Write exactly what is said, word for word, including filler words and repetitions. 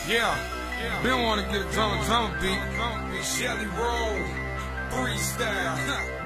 Yeah, been wanna get a drummer drummer beat. Shelly Roll, freestyle.